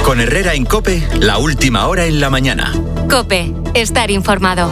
Con Herrera en COPE, la última hora en la mañana. COPE, estar informado.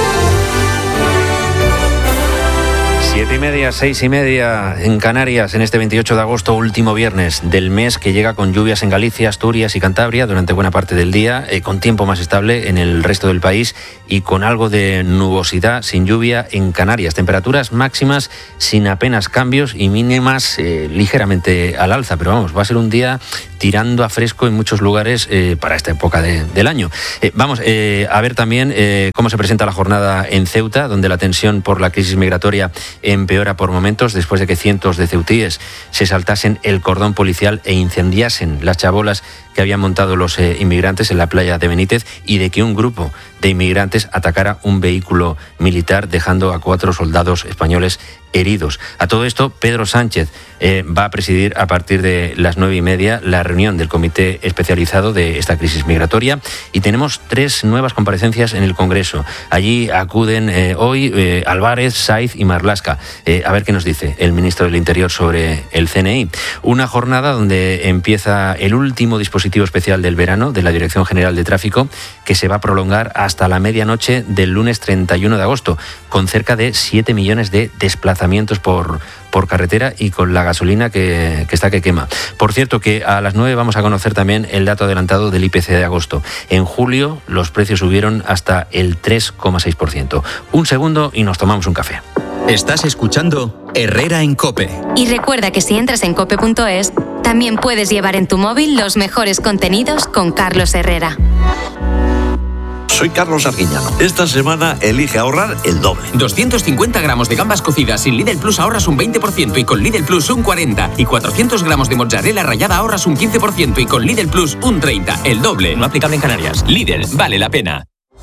7:30, 6:30 en Canarias en este 28 de agosto, último viernes del mes, que llega con lluvias en Galicia, Asturias y Cantabria durante buena parte del día, con tiempo más estable en el resto del país y con algo de nubosidad sin lluvia en Canarias. Temperaturas máximas sin apenas cambios y mínimas ligeramente al alza, pero vamos, va a ser un día tirando a fresco en muchos lugares para esta época del año. Vamos a ver también cómo se presenta la jornada en Ceuta, donde la tensión por la crisis migratoria empeora por momentos después de que cientos de ceutíes se saltasen el cordón policial e incendiasen las chabolas que habían montado los inmigrantes en la playa de Benítez, y de que un grupo de inmigrantes atacara un vehículo militar dejando a 4 soldados españoles heridos. A todo esto, Pedro Sánchez va a presidir a partir de las 9:30 la reunión del comité especializado de esta crisis migratoria, y tenemos 3 nuevas comparecencias en el Congreso. Allí acuden hoy Álvarez, Saiz y Marlaska. A ver qué nos dice el ministro del Interior sobre el CNI. Una jornada donde empieza el último dispositivo especial del verano de la Dirección General de Tráfico, que se va a prolongar hasta la medianoche del lunes 31 de agosto, con cerca de 7 millones de desplazamientos por carretera y con la gasolina que está que quema. Por cierto, que a las 9 vamos a conocer también el dato adelantado del IPC de agosto. En julio los precios subieron hasta el 3,6%. Un segundo y nos tomamos un café. Estás escuchando Herrera en COPE. Y recuerda que si entras en cope.es, también puedes llevar en tu móvil los mejores contenidos con Carlos Herrera. Soy Carlos Arguiñano. Esta semana elige ahorrar el doble. 250 gramos de gambas cocidas sin Lidl Plus ahorras un 20% y con Lidl Plus un 40%. Y 400 gramos de mozzarella rallada ahorras un 15% y con Lidl Plus un 30%. El doble. No aplicable en Canarias. Lidl, vale la pena.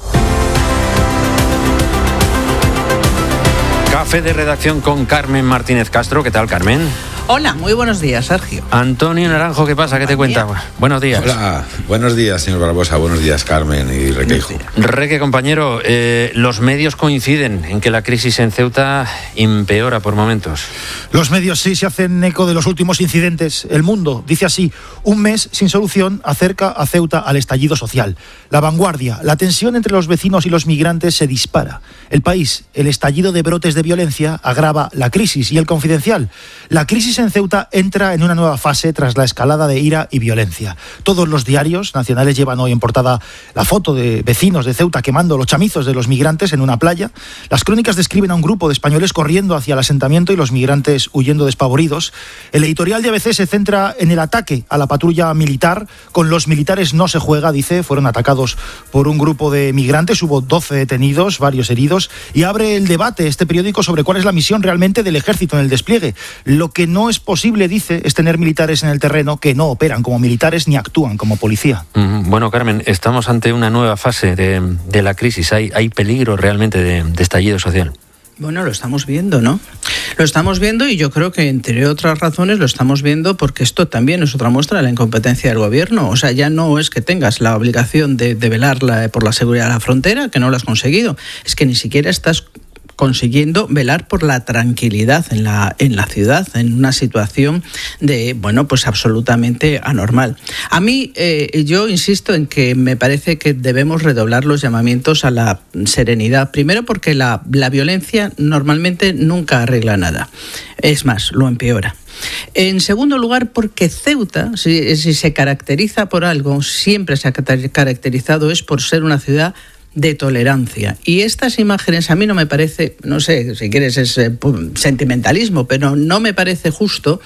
Café de redacción con Carmen Martínez Castro. ¿Qué tal, Carmen? Hola, muy buenos días, Sergio. Antonio Naranjo, ¿qué pasa? ¿Qué te cuenta? Buenos días. Hola, buenos días, señor Barbosa. Buenos días, Carmen y Requeijo. Reque, compañero, los medios coinciden en que la crisis en Ceuta empeora por momentos. Los medios sí se hacen eco de los últimos incidentes. El Mundo dice así: un mes sin solución acerca a Ceuta al estallido social. La Vanguardia: la tensión entre los vecinos y los migrantes se dispara. El País: el estallido de brotes de violencia agrava la crisis. Y El Confidencial: la crisis en Ceuta entra en una nueva fase tras la escalada de ira y violencia. Todos los diarios nacionales llevan hoy en portada la foto de vecinos de Ceuta quemando los chamizos de los migrantes en una playa. Las crónicas describen a un grupo de españoles corriendo hacia el asentamiento y los migrantes huyendo despavoridos. El editorial de ABC se centra en el ataque a la patrulla militar. Con los militares no se juega, dice. Fueron atacados por un grupo de migrantes, hubo 12 detenidos, varios heridos, y abre el debate este periódico sobre cuál es la misión realmente del ejército en el despliegue. Lo que no es posible, dice, es tener militares en el terreno que no operan como militares ni actúan como policía. Bueno, Carmen, estamos ante una nueva fase de la crisis. ¿Hay peligro realmente de estallido social? Bueno, lo estamos viendo, ¿no? Lo estamos viendo, y yo creo que, entre otras razones, lo estamos viendo porque esto también es otra muestra de la incompetencia del gobierno. O sea, ya no es que tengas la obligación de velar por la seguridad de la frontera, que no lo has conseguido, es que ni siquiera estás consiguiendo velar por la tranquilidad en la ciudad, en una situación de, bueno, pues absolutamente anormal. A mí, yo insisto en que me parece que debemos redoblar los llamamientos a la serenidad. Primero, porque la violencia normalmente nunca arregla nada. Es más, lo empeora. En segundo lugar, porque Ceuta, si se caracteriza por algo, siempre se ha caracterizado es por ser una ciudad de tolerancia. Y estas imágenes a mí no me parece, no sé, si quieres es sentimentalismo, pero no me parece justo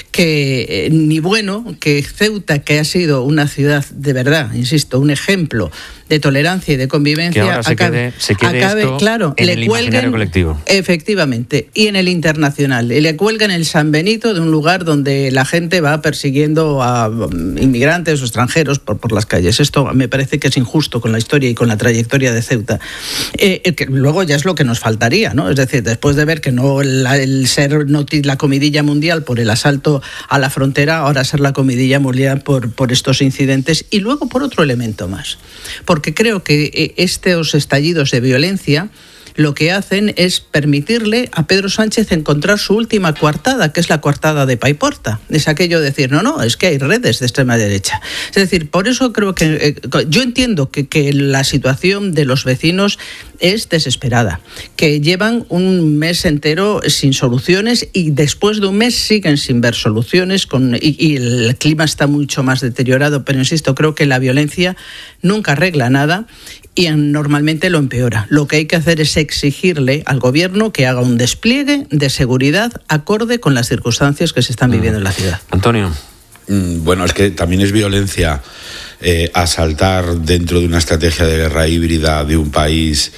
que ni bueno que Ceuta, que ha sido una ciudad de verdad, insisto, un ejemplo de tolerancia y de convivencia, que ahora se quede esto, claro, en el imaginario colectivo. Efectivamente, y en el internacional. Y le cuelgan el San Benito de un lugar donde la gente va persiguiendo a inmigrantes o extranjeros por las calles. Esto me parece que es injusto con la historia y con la trayectoria de Ceuta. Que luego ya es lo que nos faltaría, ¿no? Es decir, después de ver que no el ser la comidilla mundial por el asalto a la frontera, ahora ser la comidilla mundial por estos incidentes, y luego por otro elemento más. Porque creo que estos estallidos de violencia lo que hacen es permitirle a Pedro Sánchez encontrar su última coartada, que es la coartada de Paiporta. Es aquello de decir, no, es que hay redes de extrema derecha. Es decir, por eso creo que yo entiendo que la situación de los vecinos es desesperada, que llevan un mes entero sin soluciones y después de un mes siguen sin ver soluciones y el clima está mucho más deteriorado, pero insisto, creo que la violencia nunca arregla nada y normalmente lo empeora. Lo que hay que hacer es exigirle al gobierno que haga un despliegue de seguridad acorde con las circunstancias que se están viviendo en la ciudad. Antonio. Bueno, es que también es violencia asaltar dentro de una estrategia de guerra híbrida de un país